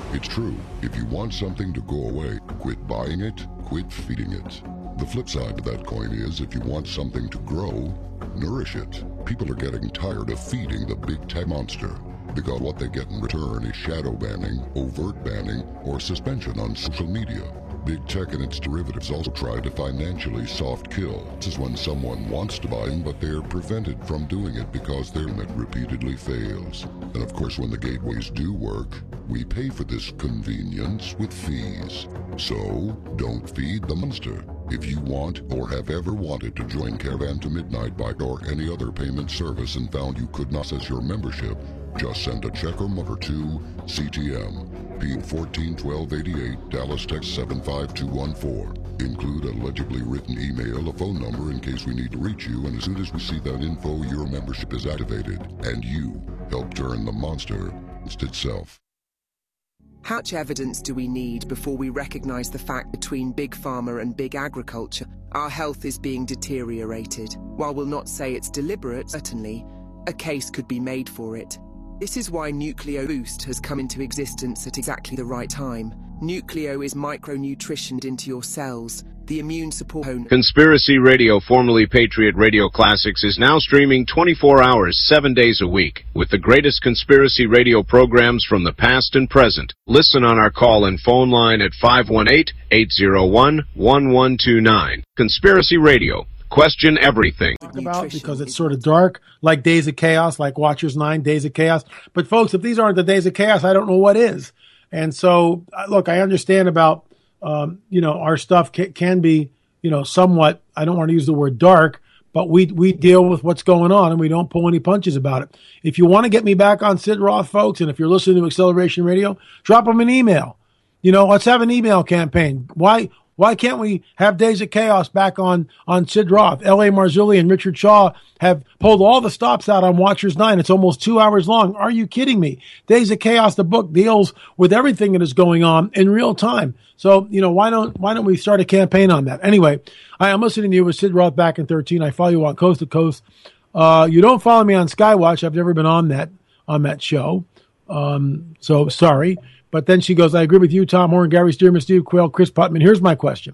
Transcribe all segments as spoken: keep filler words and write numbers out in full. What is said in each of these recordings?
It's true. If you want something to go away, quit buying it, quit feeding it. The flip side of that coin is if you want something to grow, nourish it. People are getting tired of feeding the big tech monster because what they get in return is shadow banning, overt banning, or suspension on social media. Big tech and its derivatives also try to financially soft kill. This is when someone wants to buy them, but they're prevented from doing it because their limit repeatedly fails. And of course, when the gateways do work, we pay for this convenience with fees. So, don't feed the monster. If you want or have ever wanted to join Caravan to Midnight by or any other payment service and found you could not access your membership, just send a check or money to C T M, P O fourteen twelve eighty-eight, Dallas, Texas seven five two one four. Include a legibly written email, a phone number in case we need to reach you, and as soon as we see that info, your membership is activated, and you help turn the monster against itself. How much evidence do we need before we recognize the fact between Big Pharma and Big Agriculture, our health is being deteriorated? While we'll not say it's deliberate, certainly, a case could be made for it. This is why Nucleo Boost has come into existence at exactly the right time. Nucleo is micronutritioned into your cells, the immune support. Conspiracy Radio, formerly Patriot Radio Classics, is now streaming twenty-four hours, seven days a week, with the greatest conspiracy radio programs from the past and present. Listen on our call and phone line at five one eight, eight zero one, one one two nine. Conspiracy Radio. Question everything. About because it's sort of dark, like Days of Chaos, like Watchers nine, Days of Chaos. But folks, if these aren't the Days of Chaos, I don't know what is. And so, look, I understand about, um, you know, our stuff ca- can be, you know, somewhat, I don't want to use the word dark, but we we deal with what's going on and we don't pull any punches about it. If you want to get me back on Sid Roth, folks, and if you're listening to Acceleration Radio, drop them an email. You know, let's have an email campaign. Why? Why can't we have Days of Chaos back on, on Sid Roth? L A. Marzulli and Richard Shaw have pulled all the stops out on Watchers nine. It's almost two hours long. Are you kidding me? Days of Chaos, the book, deals with everything that is going on in real time. So, you know, why don't why don't we start a campaign on that? Anyway, I am listening to you with Sid Roth back in thirteen. I follow you on Coast to Coast. Uh, you don't follow me on Skywatch. I've never been on that on that show. Um, so sorry. But then she goes, I agree with you, Tom Horn, Gary Stearman, Steve Quayle, Chris Putman. Here's my question.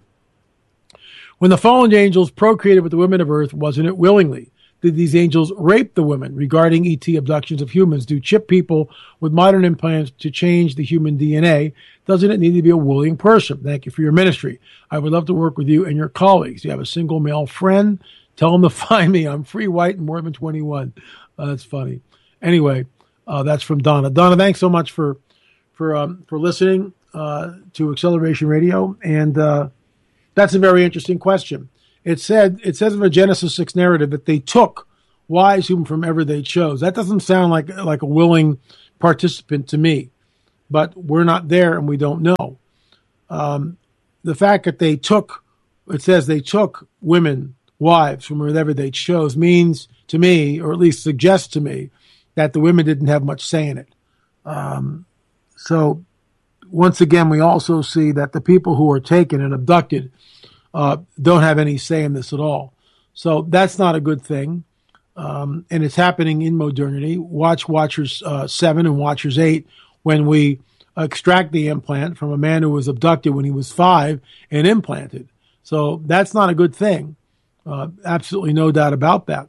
When the fallen angels procreated with the women of Earth, wasn't it willingly? Did these angels rape the women? Regarding E T abductions of humans, do chip people with modern implants to change the human D N A? Doesn't it need to be a willing person? Thank you for your ministry. I would love to work with you and your colleagues. You have a single male friend? Tell them to find me. I'm free, white, and more than twenty-one. Uh, that's funny. Anyway, uh, that's from Donna. Donna, thanks so much for for um, for listening uh, to Acceleration Radio, and uh, that's a very interesting question. It said it says in the Genesis six narrative that they took wives whom from ever they chose. That doesn't sound like like a willing participant to me, but we're not there and we don't know. Um, the fact that they took, it says they took women, wives from wherever they chose, means to me, or at least suggests to me, that the women didn't have much say in it. Um, So, once again, we also see that the people who are taken and abducted uh, don't have any say in this at all. So that's not a good thing. Um, and it's happening in modernity. Watch Watchers uh, seven and Watchers eight when we extract the implant from a man who was abducted when he was five and implanted. So that's not a good thing. Uh, absolutely no doubt about that.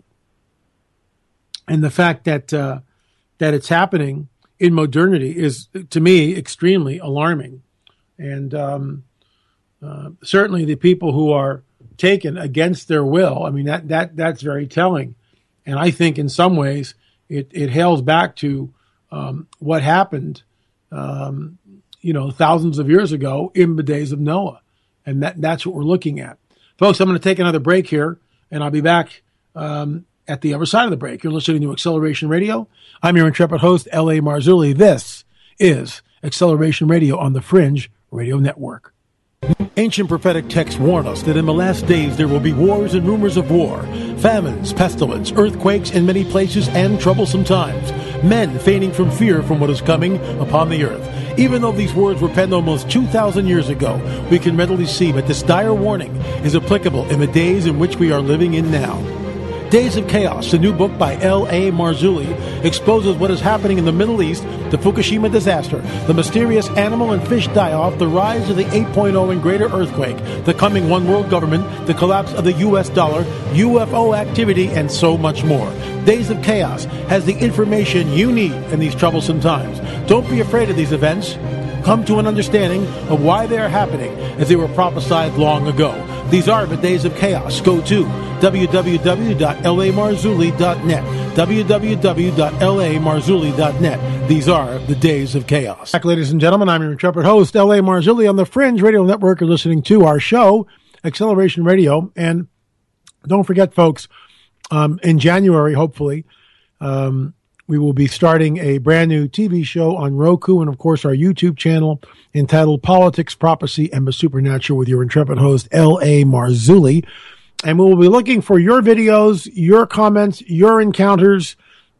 And the fact that uh, that it's happening in modernity is, to me, extremely alarming. And um, uh, certainly the people who are taken against their will, I mean, that that that's very telling. And I think in some ways it, it hails back to um, what happened, um, you know, thousands of years ago in the days of Noah. And that that's what we're looking at. Folks, I'm going to take another break here, and I'll be back um, at the other side of the break. You're listening to Acceleration Radio. I'm your intrepid host, L A. Marzulli. This is Acceleration Radio on the Fringe Radio Network. Ancient prophetic texts warn us that in the last days there will be wars and rumors of war, famines, pestilence, earthquakes in many places, and troublesome times, men feigning from fear from what is coming upon the earth. Even though these words were penned almost two thousand years ago, we can readily see that this dire warning is applicable in the days in which we are living in now. Days of Chaos, the new book by L A Marzulli, exposes what is happening in the Middle East, the Fukushima disaster, the mysterious animal and fish die-off, the rise of the eight point oh and greater earthquake, the coming one world government, the collapse of the U S dollar, U F O activity, and so much more. Days of Chaos has the information you need in these troublesome times. Don't be afraid of these events. Come to an understanding of why they are happening as they were prophesied long ago. These are the Days of Chaos. Go to w w w dot l a marzulli dot net. w w w dot l a marzulli dot net. These are the Days of Chaos. Back, ladies and gentlemen, I'm your intrepid host, L A Marzulli, on the Fringe Radio Network. You're listening to our show, Acceleration Radio. And don't forget, folks, um, in January, hopefully, um, we will be starting a brand new T V show on Roku and, of course, our YouTube channel entitled Politics, Prophecy, and the Supernatural with your intrepid host, L A Marzulli. And we will be looking for your videos, your comments, your encounters,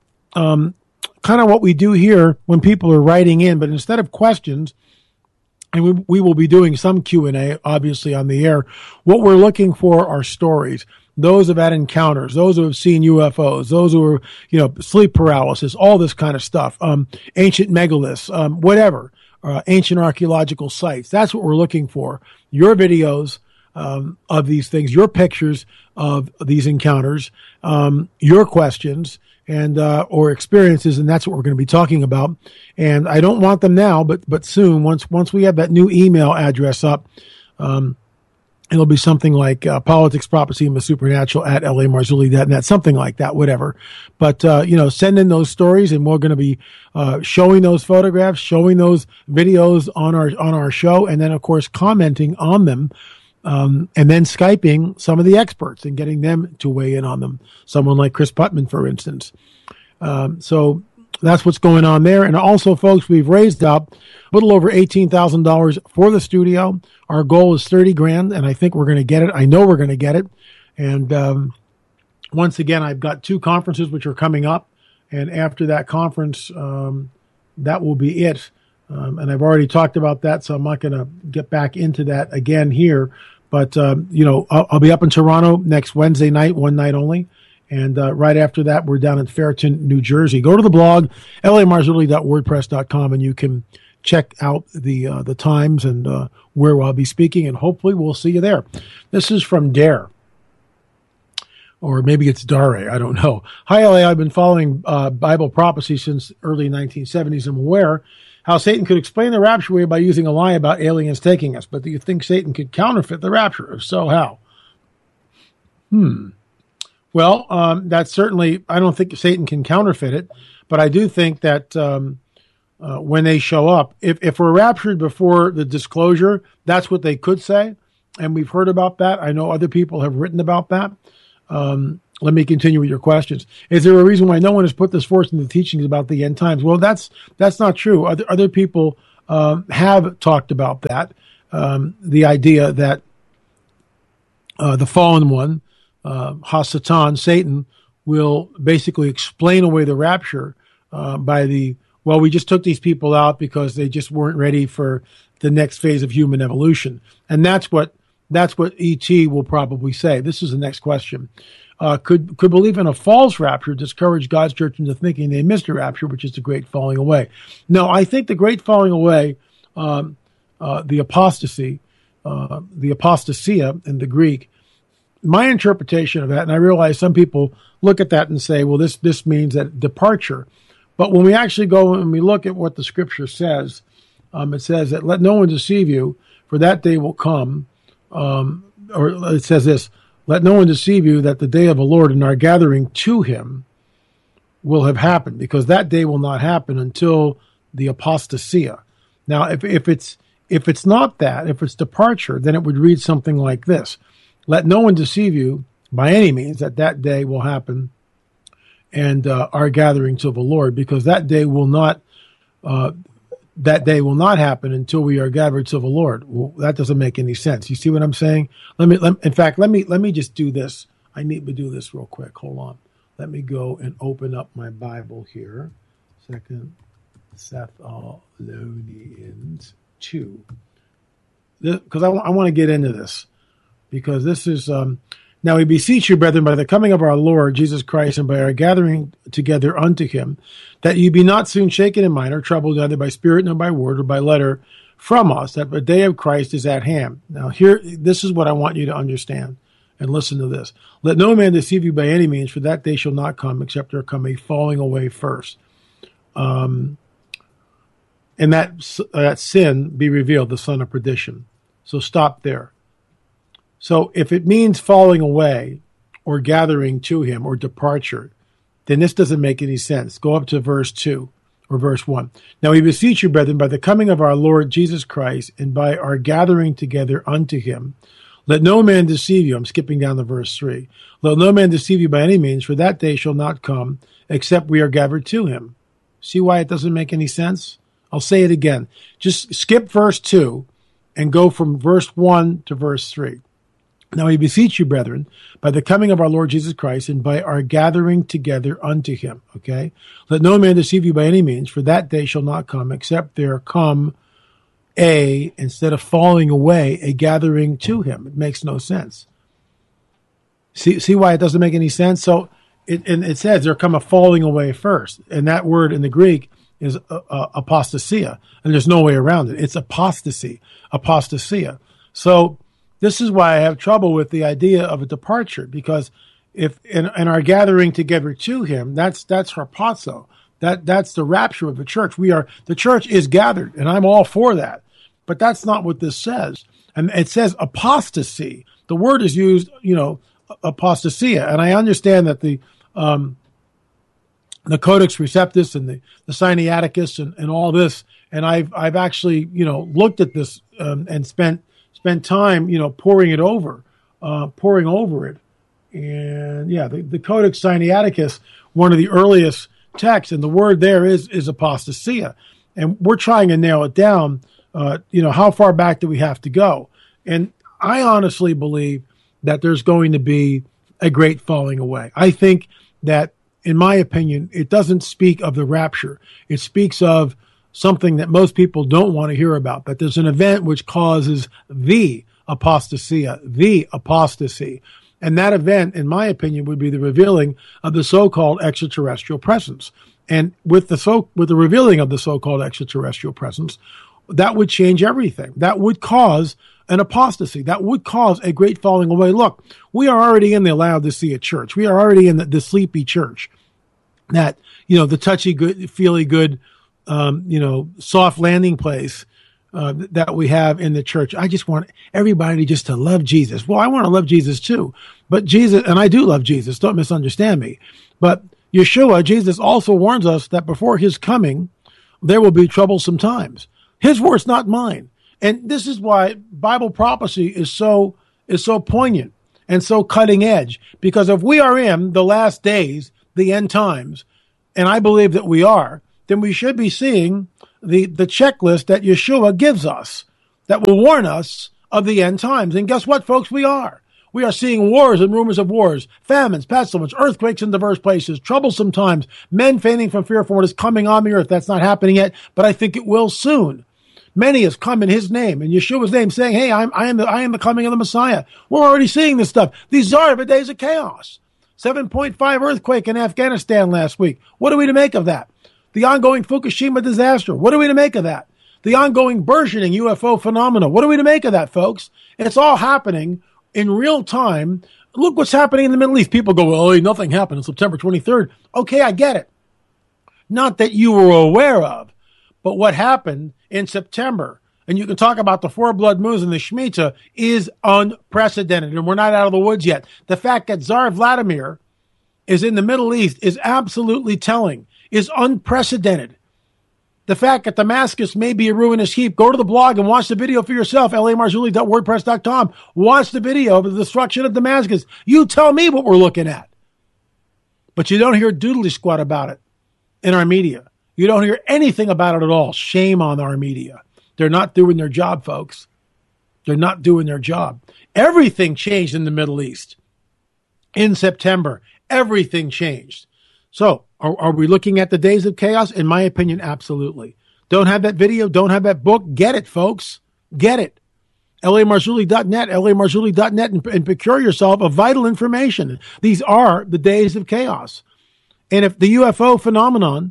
um, kind of what we do here when people are writing in. But instead of questions, and we, we will be doing some Q and A, obviously, on the air, what we're looking for are stories. Those who've had encounters, those who have seen U F Os, those who are, you know, sleep paralysis, all this kind of stuff, um, ancient megaliths, um, whatever, uh, ancient archaeological sites. That's what we're looking for. Your videos um, of these things, your pictures of these encounters, um, your questions and uh, or experiences, and that's what we're going to be talking about. And I don't want them now, but but soon, once once we have that new email address up, um, it'll be something like uh, Politics, Prophecy, and the Supernatural at l a marzulli dot net, something like that, whatever. But, uh, you know, send in those stories, and we're going to be uh, showing those photographs, showing those videos on our on our show, and then, of course, commenting on them, um, and then Skyping some of the experts and getting them to weigh in on them. Someone like Chris Putman, for instance. Um, so that's what's going on there. And also, folks, we've raised up a little over eighteen thousand dollars for the studio. Our goal is thirty grand, and I think we're going to get it. I know we're going to get it. And um, once again, I've got two conferences which are coming up. And after that conference, um, that will be it. Um, and I've already talked about that, so I'm not going to get back into that again here. But, um, you know, I'll, I'll be up in Toronto next Wednesday night, one night only. And uh, right after that, we're down in Fairton, New Jersey. Go to the blog, l a marzulli dot wordpress dot com, and you can check out the uh, the times and uh, where I'll be speaking, and hopefully we'll see you there. This is from Dare. Or maybe it's Dare, I don't know. Hi, L A. I've been following uh, Bible prophecy since early nineteen seventies. I'm aware how Satan could explain the rapture away by using a lie about aliens taking us. But do you think Satan could counterfeit the rapture? If so, how? Hmm. Well, um, that's certainly, I don't think Satan can counterfeit it, but I do think that um, uh, when they show up, if, if we're raptured before the disclosure, that's what they could say. And we've heard about that. I know other people have written about that. Um, let me continue with your questions. Is there a reason why no one has put this forth in the teachings about the end times? Well, that's that's not true. Other, other people um, have talked about that, um, the idea that uh, the fallen one, Uh, Ha-Satan, Satan, will basically explain away the rapture uh, by the, well, we just took these people out because they just weren't ready for the next phase of human evolution. And that's what that's what E T will probably say. This is the next question. Uh, could could belief in a false rapture discourage God's church into thinking they missed a rapture, which is the great falling away? No, I think the great falling away, um, uh, the apostasy, uh, the apostasia in the Greek, my interpretation of that, and I realize some people look at that and say, well, this, this means that departure. But when we actually go and we look at what the scripture says, um, it says that let no one deceive you, for that day will come. Um, or it says this, let no one deceive you that the day of the Lord and our gathering to him will have happened, because that day will not happen until the apostasia. Now, if, if it's, if it's not that, if it's departure, then it would read something like this. Let no one deceive you by any means that that day will happen and uh, our gathering to the Lord, because that day will not uh, that day will not happen until we are gathered to the Lord. Well, that doesn't make any sense. You see what I'm saying? Let me. Let, in fact, let me let me just do this. I need to do this real quick. Hold on. Let me go and open up my Bible here. Second Thessalonians two, because I, I want to get into this. Because this is, um, Now we beseech you, brethren, by the coming of our Lord Jesus Christ and by our gathering together unto him, that ye be not soon shaken in mind or troubled, neither by spirit nor by word or by letter from us, that the day of Christ is at hand. Now here, this is what I want you to understand, and listen to this. Let no man deceive you by any means, for that day shall not come, except there come a falling away first. Um, and that, uh, that sin be revealed, the son of perdition. So stop there. So if it means falling away or gathering to him or departure, then this doesn't make any sense. Go up to verse two or verse one. Now we beseech you, brethren, by the coming of our Lord Jesus Christ and by our gathering together unto him, let no man deceive you. I'm skipping down to verse three. Let no man deceive you by any means, for that day shall not come except we are gathered to him. See why it doesn't make any sense? I'll say it again. Just skip verse two and go from verse one to verse three. Now we beseech you, brethren, by the coming of our Lord Jesus Christ and by our gathering together unto him. Okay? Let no man deceive you by any means, for that day shall not come, except there come a, instead of falling away, a gathering to him. It makes no sense. See, see why it doesn't make any sense? So it, and it says there come a falling away first. And that word in the Greek is uh, uh, apostasia. And there's no way around it. It's apostasy, apostasia. So this is why I have trouble with the idea of a departure, because if in, in our gathering together to him, that's that's harpazo. That that's the rapture of the church. We are the church is gathered, and I'm all for that. But that's not what this says. And it says apostasy. The word is used, you know, apostasia. And I understand that the um, the Codex Receptus and the, the Sinaiticus and, and all this, and I've I've actually, you know, looked at this um, and spent spent time, you know, pouring it over, uh, pouring over it. And yeah, the, the Codex Sinaiticus, one of the earliest texts, and the word there is, is apostasia. And we're trying to nail it down, uh, you know, how far back do we have to go? And I honestly believe that there's going to be a great falling away. I think that, in my opinion, it doesn't speak of the rapture. It speaks of something that most people don't want to hear about, that there's an event which causes the apostasia, the apostasy. And that event, in my opinion, would be the revealing of the so-called extraterrestrial presence. And with the so with the revealing of the so-called extraterrestrial presence, that would change everything. That would cause an apostasy. That would cause a great falling away. Look, we are already in the Laodicea church. We are already in the, the sleepy church. That, you know, the touchy good, feely good, Um, you know, soft landing place uh, that we have in the church. I just want everybody just to love Jesus. Well, I want to love Jesus too, but Jesus, and I do love Jesus, don't misunderstand me. But Yeshua, Jesus also warns us that before his coming, there will be troublesome times. His words, not mine. And this is why Bible prophecy is so, is so poignant and so cutting edge, because if we are in the last days, the end times, and I believe that we are, then we should be seeing the, the checklist that Yeshua gives us that will warn us of the end times. And guess what, folks? We are. We are seeing wars and rumors of wars, famines, pestilence, earthquakes in diverse places, troublesome times, men fainting from fear for what is coming on the earth. That's not happening yet, but I think it will soon. Many has come in his name, in Yeshua's name, saying, hey, I'm, I am the, I am the coming of the Messiah. We're already seeing this stuff. These are the days of chaos. seven point five earthquake in Afghanistan last week. What are we to make of that? The ongoing Fukushima disaster. What are we to make of that? The ongoing burgeoning U F O phenomena. What are we to make of that, folks? It's all happening in real time. Look what's happening in the Middle East. People go, well, nothing happened on September twenty-third. Okay, I get it. Not that you were aware of, but what happened in September, and you can talk about the four blood moons and the Shemitah, is unprecedented, and we're not out of the woods yet. The fact that Tsar Vladimir is in the Middle East is absolutely telling, is unprecedented. The fact that Damascus may be a ruinous heap, go to the blog and watch the video for yourself, l a marzulli dot wordpress dot com. Watch the video of the destruction of Damascus. You tell me what we're looking at. But you don't hear doodly squat about it in our media. You don't hear anything about it at all. Shame on our media. They're not doing their job, folks. They're not doing their job. Everything changed in the Middle East in September. Everything changed. So are, are we looking at the days of chaos? In my opinion, absolutely. Don't have that video. Don't have that book. Get it, folks. Get it. L A Marzulli dot net, L A Marzulli dot net, and, and procure yourself of vital information. These are the days of chaos. And if the U F O phenomenon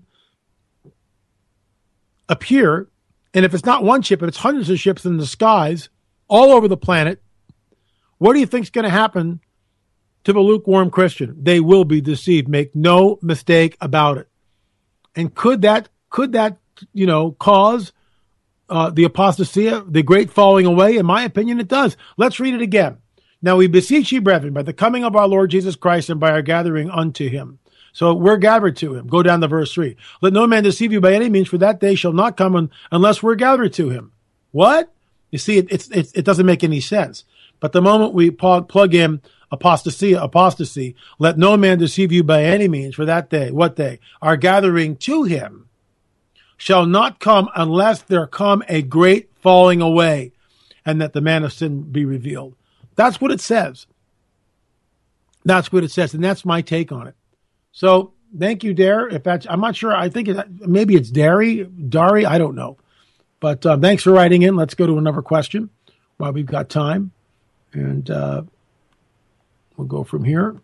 appear, and if it's not one ship, if it's hundreds of ships in the skies all over the planet, what do you think is going to happen to the lukewarm Christian? They will be deceived. Make no mistake about it. And could that, could that, you know, cause uh, the apostasia, the great falling away? In my opinion, it does. Let's read it again. Now we beseech ye, brethren, by the coming of our Lord Jesus Christ and by our gathering unto him. So we're gathered to him. Go down to verse three. Let no man deceive you by any means, for that day shall not come un- unless we're gathered to him. What? You see, it, it's, it's, it doesn't make any sense. But the moment we plug, plug in apostasia, apostasy, let no man deceive you by any means, for that day, what day? Our gathering to him shall not come unless there come a great falling away, and that the man of sin be revealed. That's what it says. That's what it says, and that's my take on it. So thank you, Dare. If that's, I'm not sure. I think it, maybe it's Dari, Dari. I don't know. But uh, thanks for writing in. Let's go to another question while we've got time, and uh, we'll go from here.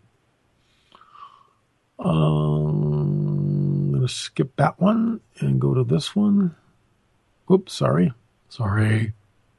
Um, I'm going to skip that one and go to this one. Oops, sorry, sorry.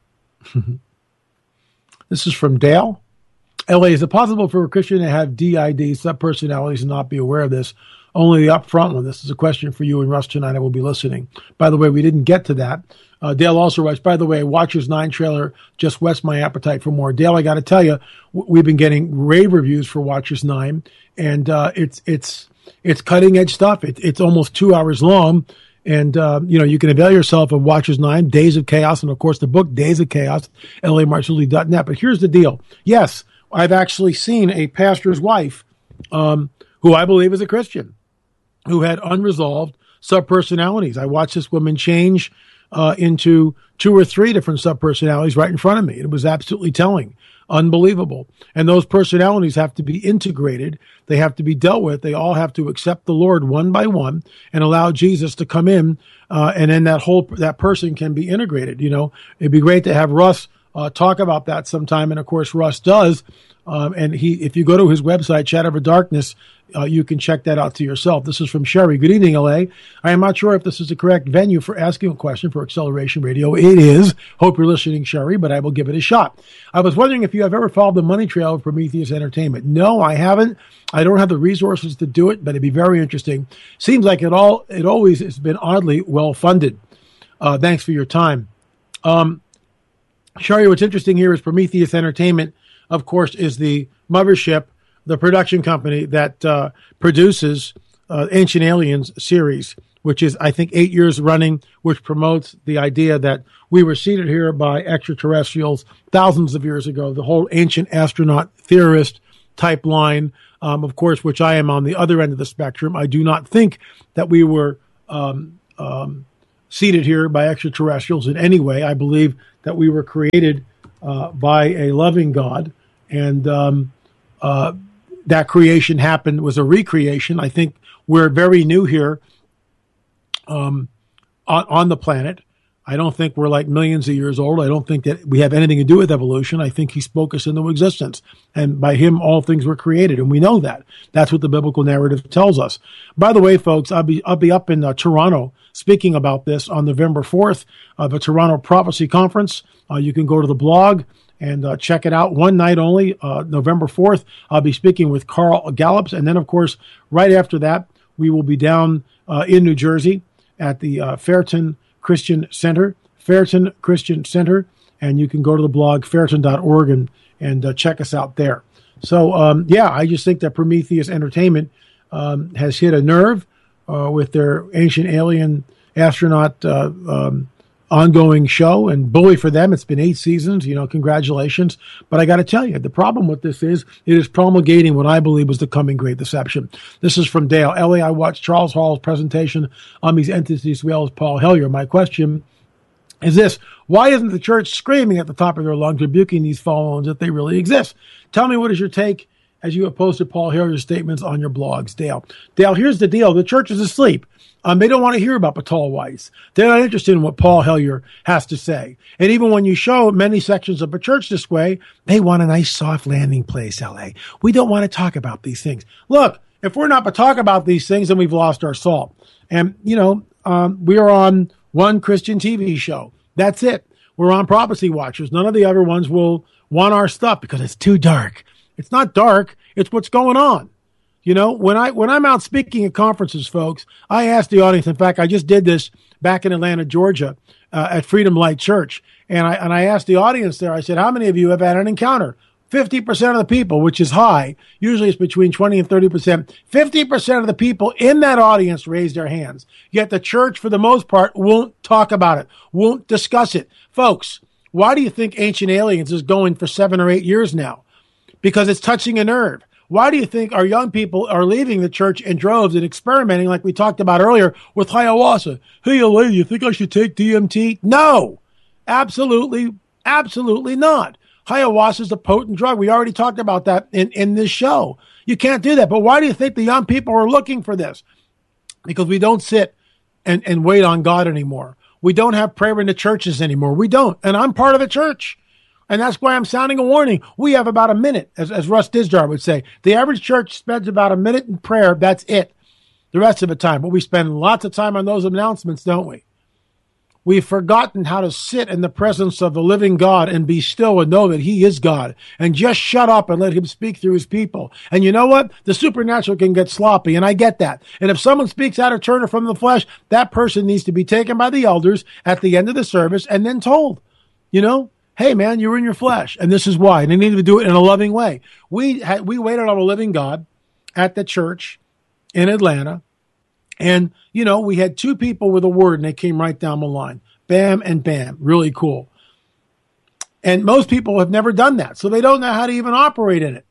This is from Dale. L A, is it possible for a Christian to have D I D, subpersonalities, and not be aware of this? Only the upfront one. This is a question for you and Russ tonight. I will be listening. By the way, we didn't get to that. Uh, Dale also writes, by the way, Watchers nine trailer just whets my appetite for more. Dale, I got to tell you, we've been getting rave reviews for Watchers nine, and uh, it's it's it's cutting edge stuff. It, it's almost two hours long. And, uh, you know, you can avail yourself of Watchers nine, Days of Chaos, and, of course, the book Days of Chaos, L A Marzulli dot net. But here's the deal. Yes, I've actually seen a pastor's wife, um, who I believe is a Christian, who had unresolved subpersonalities. I watched this woman change uh, into two or three different subpersonalities right in front of me. It was absolutely telling. Unbelievable. And those personalities have to be integrated. They have to be dealt with. They all have to accept the Lord one by one and allow Jesus to come in. Uh, and then that whole, that person can be integrated. You know, it'd be great to have Russ uh, talk about that sometime. And of course, Russ does. Um, and he, if you go to his website, Chat Over Darkness, uh, you can check that out to yourself. This is from Sherry. Good evening, L A. I am not sure if this is the correct venue for asking a question for Acceleration Radio. It is. Hope you're listening, Sherry, but I will give it a shot. I was wondering if you have ever followed the money trail of Prometheus Entertainment. No, I haven't. I don't have the resources to do it, but it'd be very interesting. Seems like it all, it always has been oddly well funded. Uh, thanks for your time. Um, Sherry, what's interesting here is Prometheus Entertainment, of course, is the mothership, the production company that uh, produces uh, Ancient Aliens series, which is, I think, eight years running, which promotes the idea that we were seeded here by extraterrestrials thousands of years ago, the whole ancient astronaut theorist type line, um, of course, which I am on the other end of the spectrum. I do not think that we were um, um, seeded here by extraterrestrials in any way. I believe that we were created uh, by a loving God, and um, uh, that creation happened, was a recreation. I think we're very new here um, on, on the planet. I don't think we're like millions of years old. I don't think that we have anything to do with evolution. I think he spoke us into existence, and by him, all things were created, and we know that. That's what the biblical narrative tells us. By the way, folks, I'll be I'll be up in uh, Toronto speaking about this on November fourth of a Toronto Prophecy Conference. Uh, you can go to the blog and uh, check it out. One night only, uh, November fourth. I'll be speaking with Carl Gallups, and then, of course, right after that, we will be down uh, in New Jersey at the uh, Fairton Christian Center, Fairton Christian Center, and you can go to the blog fairton dot org and, and uh, check us out there. So, um, yeah, I just think that Prometheus Entertainment um, has hit a nerve uh, with their Ancient Alien astronaut uh, um, ongoing show, and bully for them. It's been eight seasons, you know, congratulations. But I got to tell you, the problem with this is it is promulgating what I believe was the coming great deception. This is from Dale. L A, I watched Charles Hall's presentation on these entities as well as Paul Hellyer. My question is this: why isn't the church screaming at the top of their lungs, rebuking these fallen ones if they really exist? Tell me, what is your take as you have posted Paul Hellier's statements on your blogs, Dale. Dale, here's the deal. The church is asleep. Um, they don't want to hear about Paul Weiss. They're not interested in what Paul Hellier has to say. And even when you show many sections of a church this way, they want a nice soft landing place, L A. We don't want to talk about these things. Look, if we're not to talk about these things, then we've lost our salt. And, you know, um, we are on one Christian T V show. That's it. We're on Prophecy Watchers. None of the other ones will want our stuff because it's too dark. It's not dark. It's what's going on. You know, when I, when I'm out speaking at conferences, folks, I ask the audience. In fact, I just did this back in Atlanta, Georgia, uh, at Freedom Light Church. And I, and I asked the audience there, I said, how many of you have had an encounter? fifty percent of the people, which is high. Usually it's between twenty and thirty percent. fifty percent of the people in that audience raised their hands. Yet the church, for the most part, won't talk about it, won't discuss it. Folks, why do you think Ancient Aliens is going for seven or eight years now? Because it's touching a nerve. Why do you think our young people are leaving the church in droves and experimenting like we talked about earlier with ayahuasca? Hey, L A, you think I should take D M T? No, absolutely, absolutely not. Ayahuasca is a potent drug. We already talked about that in, in this show. You can't do that. But why do you think the young people are looking for this? Because we don't sit and, and wait on God anymore. We don't have prayer in the churches anymore. We don't. And I'm part of the church. And that's why I'm sounding a warning. We have about a minute, as, as Russ Disjar would say. The average church spends about a minute in prayer. That's it. The rest of the time. But we spend lots of time on those announcements, don't we? We've forgotten how to sit in the presence of the living God and be still and know that he is God, and just shut up and let him speak through his people. And you know what? The supernatural can get sloppy, and I get that. And if someone speaks out of turn or from the flesh, that person needs to be taken by the elders at the end of the service and then told, you know, hey man, you're in your flesh, and this is why. And they need to do it in a loving way. We had, we waited on a living God at the church in Atlanta. And, you know, we had two people with a word, and they came right down the line. Bam and bam. Really cool. And most people have never done that, so they don't know how to even operate in it.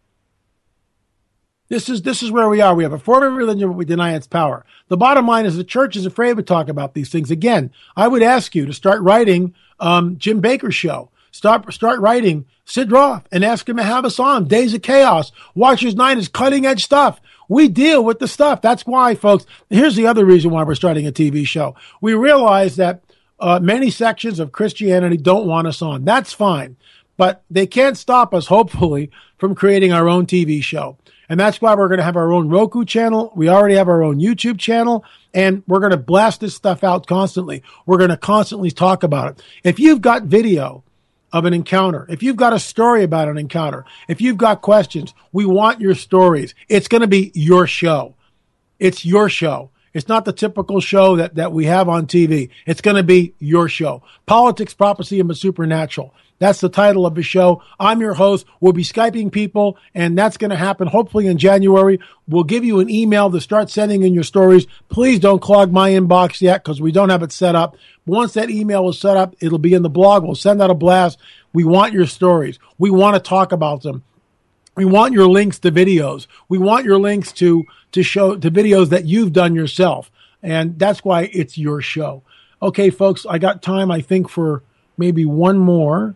This is this is where we are. We have a form of religion, but we deny its power. The bottom line is the church is afraid to talk about these things. Again, I would ask you to start writing um, Jim Baker's show. Start, start writing Sid Roth and ask him to have us on. Days of Chaos. Watchers Nine is cutting edge stuff. We deal with the stuff. That's why, folks, here's the other reason why we're starting a T V show. We realize that uh, many sections of Christianity don't want us on. That's fine. But they can't stop us, hopefully, from creating our own T V show. And that's why we're going to have our own Roku channel. We already have our own YouTube channel. And we're going to blast this stuff out constantly. We're going to constantly talk about it. If you've got video of an encounter, if you've got a story about an encounter, if you've got questions, we want your stories. It's going to be your show. It's your show. It's not the typical show that, that we have on T V. It's going to be your show. Politics, Prophecy, and the Supernatural. That's the title of the show. I'm your host. We'll be Skyping people, and that's going to happen hopefully in January. We'll give you an email to start sending in your stories. Please don't clog my inbox yet because we don't have it set up. Once that email is set up, it'll be in the blog. We'll send out a blast. We want your stories. We want to talk about them. We want your links to videos. We want your links to, to show to videos that you've done yourself. And that's why it's your show. Okay, folks, I got time, I think, for maybe one more.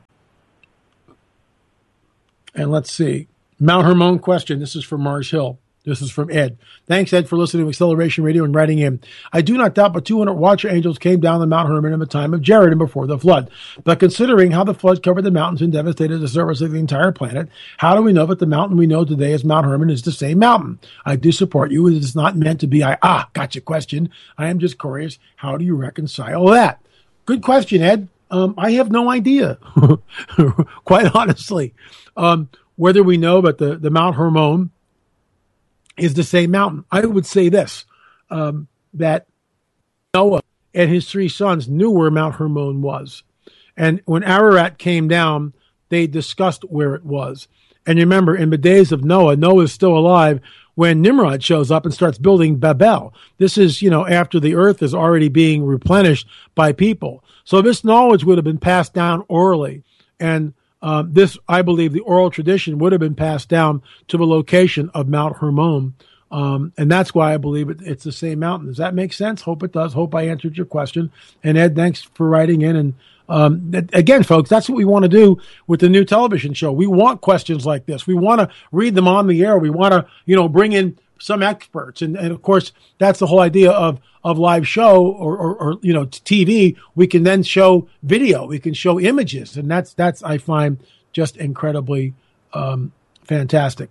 And let's see. Mount Hermon question. This is from Mars Hill. This is from Ed. Thanks, Ed, for listening to Acceleration Radio and writing in. I do not doubt but two hundred watcher angels came down the Mount Hermon in the time of Jared and before the flood. But considering how the flood covered the mountains and devastated the surface of the entire planet, how do we know that the mountain we know today as Mount Hermon is the same mountain? I do support you. It is not meant to be, I, ah, gotcha question. I am just curious. How do you reconcile that? Good question, Ed. Um, I have no idea, quite honestly, um, whether we know that the, the Mount Hermon is the same mountain. I would say this, um, that Noah and his three sons knew where Mount Hermon was. And when Ararat came down, they discussed where it was. And remember, in the days of Noah, Noah is still alive when Nimrod shows up and starts building Babel. This is, you know, after the earth is already being replenished by people. So this knowledge would have been passed down orally. And um, this, I believe, the oral tradition would have been passed down to the location of Mount Hermon. Um, and that's why I believe it, it's the same mountain. Does that make sense? Hope it does. Hope I answered your question. And Ed, thanks for writing in and Um, th- again, folks, that's what we want to do with the new television show. We want questions like this. We want to read them on the air. We want to, you know, bring in some experts. And, and of course, that's the whole idea of, of live show or, or, or, you know, T V. We can then show video. We can show images. And that's, that's, I find just incredibly, um, fantastic.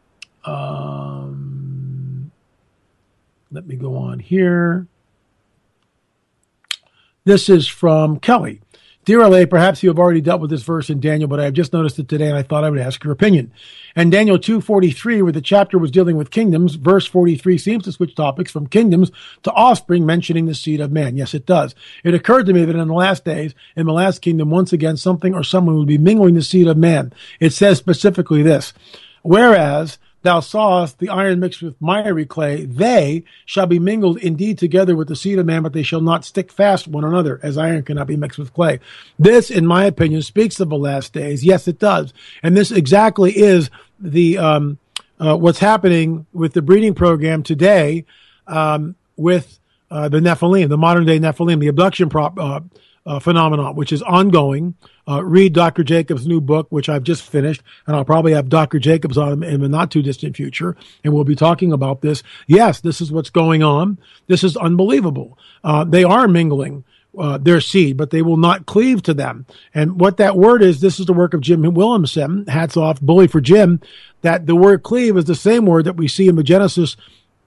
Um, let me go on here. This is from Kelly. Dear L A, perhaps you have already dealt with this verse in Daniel, but I have just noticed it today and I thought I would ask your opinion. And Daniel two forty-three, where the chapter was dealing with kingdoms, verse forty-three seems to switch topics from kingdoms to offspring, mentioning the seed of man. Yes, it does. It occurred to me that in the last days, in the last kingdom, once again, something or someone would be mingling the seed of man. It says specifically this, whereas thou sawest the iron mixed with miry clay, they shall be mingled indeed together with the seed of man, but they shall not stick fast one another, as iron cannot be mixed with clay. This, in my opinion, speaks of the last days. Yes, it does. And this exactly is the um, uh, what's happening with the breeding program today um, with uh, the Nephilim, the modern day Nephilim, the abduction prop, uh, uh, phenomenon, which is ongoing. Uh, read Doctor Jacobs' new book, which I've just finished, and I'll probably have Doctor Jacobs on in the not too distant future, and we'll be talking about this. Yes, this is what's going on. This is unbelievable. Uh, they are mingling uh, their seed, but they will not cleave to them. And what that word is, this is the work of Jim Williamson. Hats off, bully for Jim. That the word cleave is the same word that we see in the Genesis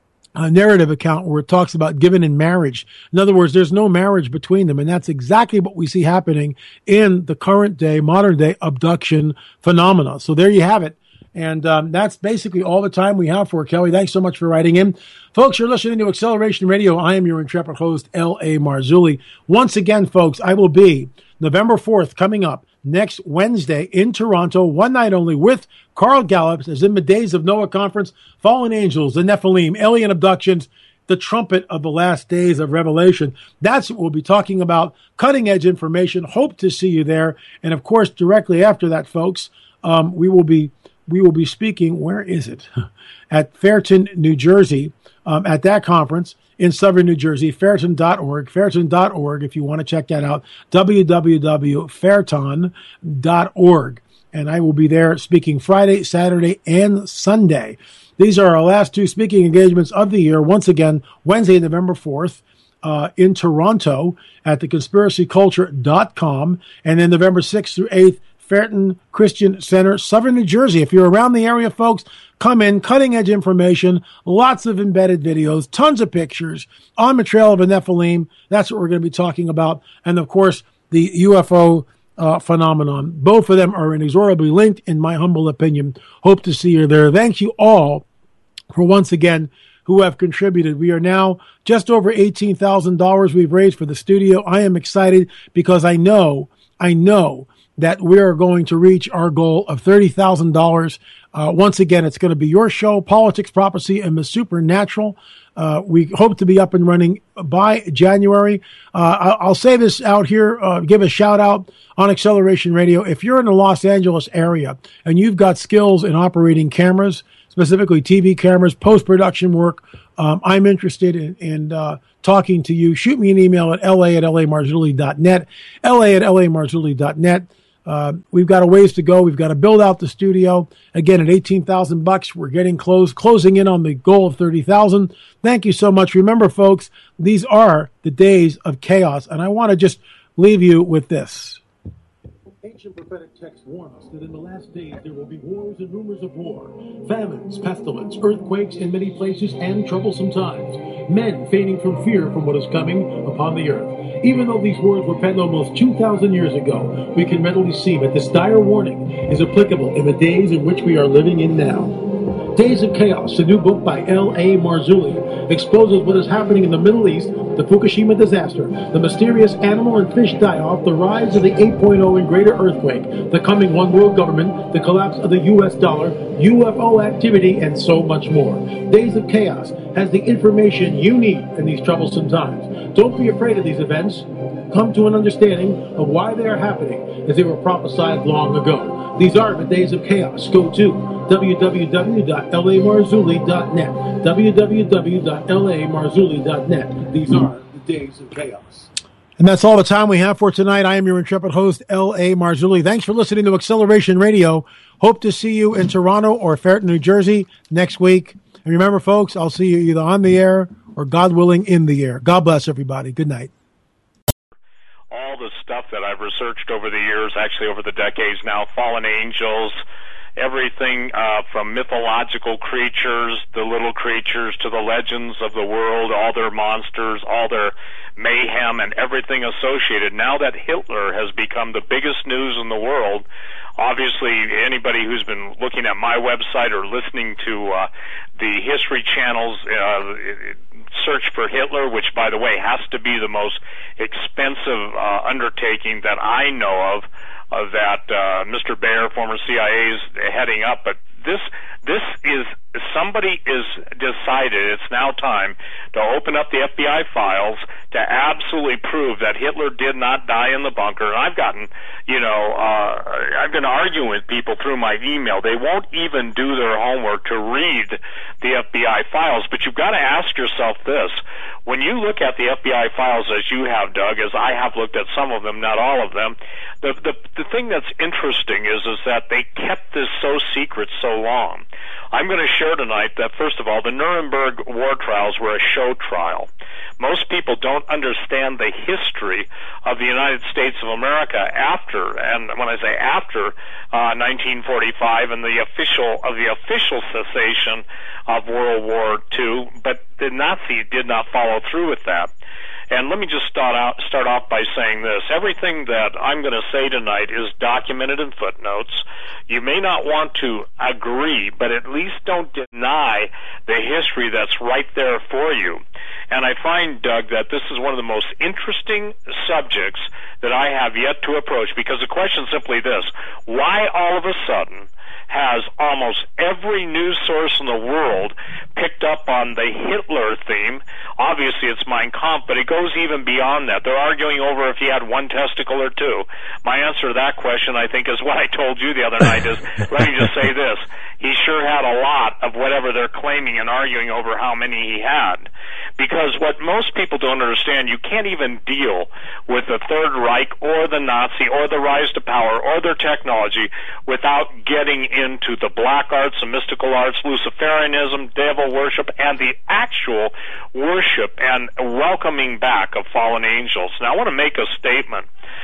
a narrative account where it talks about given in marriage. In other words, there's no marriage between them. And that's exactly what we see happening in the current day, modern day abduction phenomena. So there you have it. And um, that's basically all the time we have for Kelly. Thanks so much for writing in. Folks, you're listening to Acceleration Radio. I am your intrepid host, L A. Marzulli. Once again, folks, I will be November fourth coming up next Wednesday in Toronto, one night only with Carl Gallup, as in the Days of Noah conference, Fallen Angels, the Nephilim, alien abductions, the trumpet of the last days of Revelation. That's what we'll be talking about, cutting edge information. Hope to see you there. And of course, directly after that, folks, um, we will be we will be speaking, where is it? At Fairton, New Jersey, um, at that conference in Southern New Jersey, Fairton dot org, Fairton dot org, if you want to check that out, w w w dot fairton dot org. And I will be there speaking Friday, Saturday, and Sunday. These are our last two speaking engagements of the year. Once again, Wednesday, November fourth, uh, in Toronto at the conspiracy culture dot com, and then November sixth through eighth, Fairton Christian Center, Southern New Jersey. If you're around the area, folks, come in, cutting edge information, lots of embedded videos, tons of pictures on the trail of a Nephilim. That's what we're going to be talking about. And of course, the U F O uh, phenomenon. Both of them are inexorably linked, in my humble opinion. Hope to see you there. Thank you all for once again who have contributed. We are now just over eighteen thousand dollars we've raised for the studio. I am excited because I know, I know that we are going to reach our goal of thirty thousand dollars. Uh, once again, it's going to be your show, Politics, Prophecy, and the Supernatural. Uh, we hope to be up and running by January. Uh, I'll say this out here, uh, give a shout out on Acceleration Radio. If you're in the Los Angeles area and you've got skills in operating cameras, specifically T V cameras, post-production work, um, I'm interested in, in uh, talking to you. Shoot me an email at la at lamarzulli dot net, la at lamarzulli dot net. Uh, we've got a ways to go. We've got to build out the studio. Again, at eighteen thousand bucks, we're getting close, closing in on the goal of thirty thousand. Thank you so much. Remember, folks, these are the days of chaos. And I want to just leave you with this. Ancient prophetic texts warn us that in the last days there will be wars and rumors of war, famines, pestilence, earthquakes in many places, and troublesome times, men fainting from fear from what is coming upon the earth. Even though these words were penned almost two thousand years ago, we can readily see that this dire warning is applicable in the days in which we are living in now. Days of Chaos, a new book by L A. Marzulli, exposes what is happening in the Middle East, the Fukushima disaster, the mysterious animal and fish die-off, the rise of the eight point oh and greater earthquake, the coming one-world government, the collapse of the U S dollar, U F O activity, and so much more. Days of Chaos has the information you need in these troublesome times. Don't be afraid of these events. Come to an understanding of why they are happening as they were prophesied long ago. These are the days of chaos. Go to w w w dot l a marzulli dot net. w w w dot l a marzulli dot net. These are the days of chaos. And that's all the time we have for tonight. I am your intrepid host, L A. Marzulli. Thanks for listening to Acceleration Radio. Hope to see you in Toronto or Ferreton, New Jersey next week. And remember, folks, I'll see you either on the air or, God willing, in the air. God bless everybody. Good night. All the stuff that I've researched over the years, actually over the decades now, fallen angels, everything uh, from mythological creatures, the little creatures, to the legends of the world, all their monsters, all their mayhem, and everything associated. Now that Hitler has become the biggest news in the world, obviously anybody who's been looking at my website or listening to uh, the History Channel's uh, search for Hitler, which, by the way, has to be the most expensive uh, undertaking that I know of, uh, that uh, Mister Baer, former C I A, is heading up. But this this is, somebody is decided it's now time to open up the F B I files to absolutely prove that Hitler did not die in the bunker. And I've gotten, you know, uh, I've been arguing with people through my email. They won't even do their homework to read the F B I files. But you've got to ask yourself this. When you look at the F B I files, as you have, Doug, as I have looked at some of them, not all of them, the the, the thing that's interesting is, is that they kept this so secret so long. I'm going to share tonight that, first of all, the Nuremberg war trials were a show trial. Most people don't understand the history of the United States of America after, and when I say after, uh, nineteen forty-five and the official of the official cessation of World War Two, but the Nazis did not follow through with that. And let me just start out start off by saying this. Everything that I'm going to say tonight is documented in footnotes. You may not want to agree, but at least don't deny the history that's right there for you. And I find, Doug, that this is one of the most interesting subjects that I have yet to approach, because the question is simply this: why all of a sudden has almost every news source in the world picked up on the Hitler theme? Obviously, it's Mein Kampf, but it goes even beyond that. They're arguing over if he had one testicle or two. My answer to that question, I think, is what I told you the other night, is, let me just say this. He sure had a lot of whatever they're claiming and arguing over how many he had. Because what most people don't understand, you can't even deal with the Third Reich or the Nazi or the rise to power or their technology without getting into the black arts and mystical arts, Luciferianism, devil worship, and the actual worship and welcoming back of fallen angels. Now, I want to make a statement.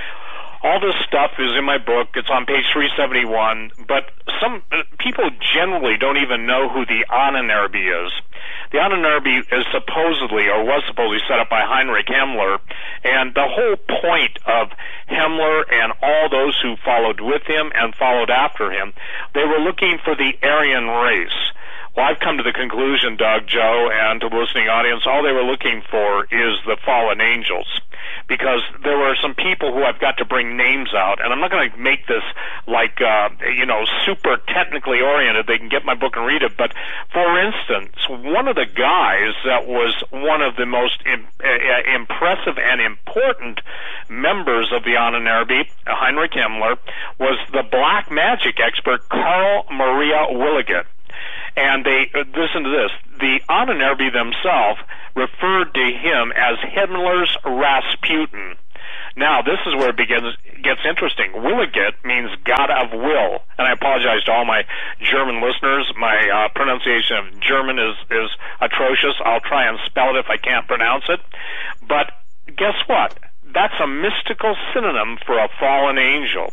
All this stuff is in my book. It's on page three seventy-one, but some uh, people generally don't even know who the Ahnenerbe is. The Ahnenerbe is supposedly, or was supposedly, set up by Heinrich Himmler, and the whole point of Himmler and all those who followed with him and followed after him, they were looking for the Aryan race. Well, I've come to the conclusion, Doug, Joe, and to the listening audience, all they were looking for is the fallen angels. Because there were some people who I've got to bring names out, and I'm not going to make this like, uh, you know, super technically oriented. They can get my book and read it. But, for instance, one of the guys that was one of the most im- uh, impressive and important members of the Ahnenerbe, Heinrich Himmler, was the black magic expert Carl Maria Williget. And they, uh, listen to this, the Ahnenerbe themselves referred to him as Himmler's Rasputin. Now, this is where it begins, gets interesting. Williget means God of will. And I apologize to all my German listeners. My uh, pronunciation of German is, is atrocious. I'll try and spell it if I can't pronounce it. But guess what? That's a mystical synonym for a fallen angel.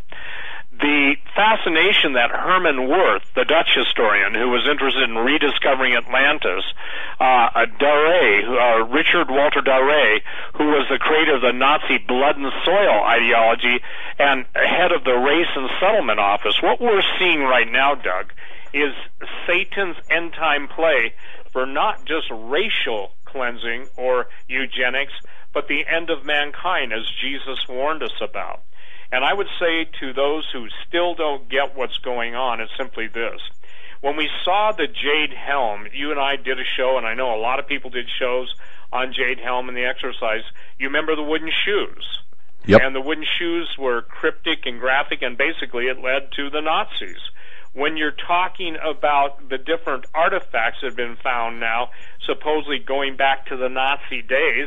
The fascination that Herman Wirth, the Dutch historian who was interested in rediscovering Atlantis, uh, Daré, uh, Richard Walter Daré, who was the creator of the Nazi blood and soil ideology and head of the Race and Settlement Office, what we're seeing right now, Doug, is Satan's end-time play for not just racial cleansing or eugenics, but the end of mankind, as Jesus warned us about. And I would say to those who still don't get what's going on, it's simply this. When we saw the Jade Helm, you and I did a show, and I know a lot of people did shows on Jade Helm and the exercise. You remember the wooden shoes? Yep. And the wooden shoes were cryptic and graphic, and basically it led to the Nazis. When you're talking about the different artifacts that have been found now, supposedly going back to the Nazi days,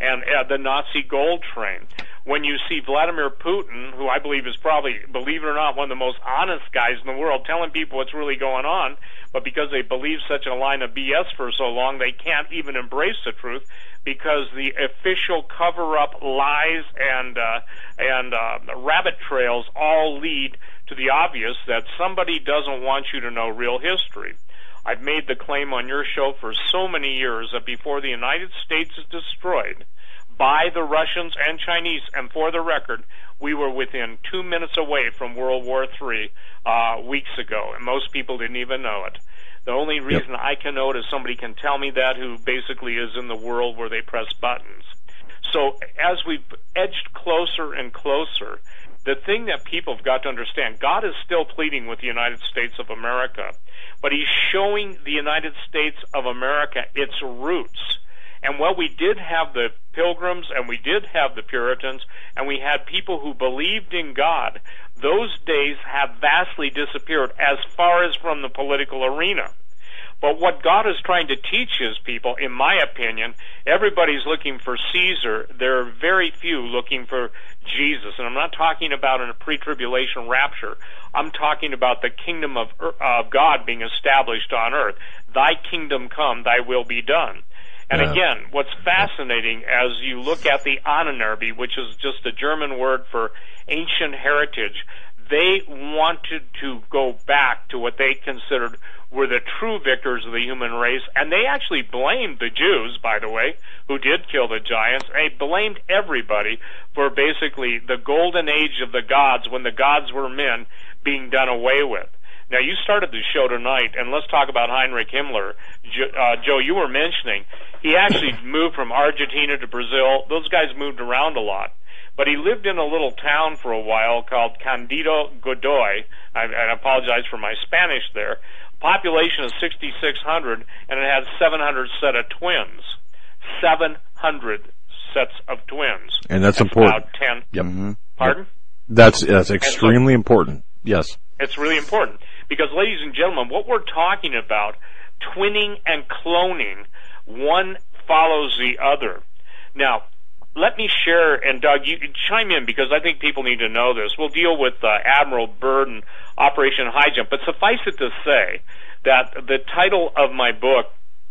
and uh, the Nazi gold train. When you see Vladimir Putin, who I believe is probably, believe it or not, one of the most honest guys in the world, telling people what's really going on, but because they believe such a line of B S for so long, they can't even embrace the truth, because the official cover-up lies and uh, and uh, rabbit trails all lead to the obvious that somebody doesn't want you to know real history. I've made the claim on your show for so many years that before the United States is destroyed by the Russians and Chinese, and for the record, we were within two minutes away from World War Three uh, weeks ago, and most people didn't even know it. The only reason yep. I can know it is somebody can tell me that who basically is in the world where they press buttons. So as we've edged closer and closer, the thing that people have got to understand, God is still pleading with the United States of America, but he's showing the United States of America its roots. And while we did have the Pilgrims and we did have the Puritans and we had people who believed in God, those days have vastly disappeared as far as from the political arena. But what God is trying to teach his people, in my opinion, everybody's looking for Caesar. There are very few looking for Jesus. And I'm not talking about in a pre-tribulation rapture. I'm talking about the kingdom of uh, God being established on earth. Thy kingdom come, thy will be done. And yeah. again, what's fascinating as you look at the Ahnenerbe, which is just a German word for ancient heritage, they wanted to go back to what they considered were the true victors of the human race, and they actually blamed the Jews, by the way, who did kill the giants. They blamed everybody for basically the golden age of the gods, when the gods were men, being done away with. Now, you started the show tonight, and let's talk about Heinrich Himmler. Jo- uh, Joe, you were mentioning he actually moved from Argentina to Brazil. Those guys moved around a lot. But he lived in a little town for a while called Candido Godoy. I, I apologize for my Spanish there. Population is sixty-six hundred, and it has seven hundred set of twins. seven hundred sets of twins. And that's, that's important. About ten. Yep. Mm-hmm. Pardon? That's, that's extremely so, important. Yes. It's really important. Because, ladies and gentlemen, what we're talking about, twinning and cloning, one follows the other. Now, let me share, and Doug, you chime in, because I think people need to know this. We'll deal with uh, Admiral Byrd and Operation High Jump, but suffice it to say that the title of my book,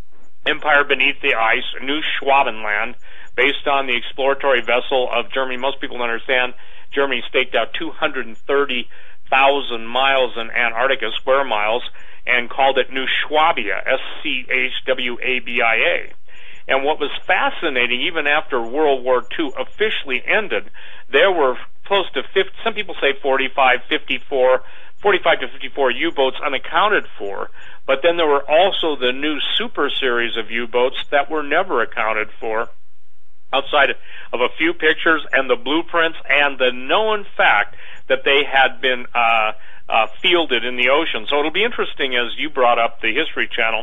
Empire Beneath the Ice, New Schwabenland, based on the exploratory vessel of Germany. Most people don't understand Germany staked out two hundred thirty thousand miles in Antarctica, square miles, and called it New Schwabia, S C H W A B I A. And what was fascinating, even after World War Two officially ended, there were close to fifty, some people say forty-five, fifty-four, forty-five to fifty-four U-boats unaccounted for, but then there were also the new super series of U-boats that were never accounted for, outside of a few pictures and the blueprints and the known fact that they had been uh, uh, fielded in the ocean. So it'll be interesting, as you brought up the History Channel,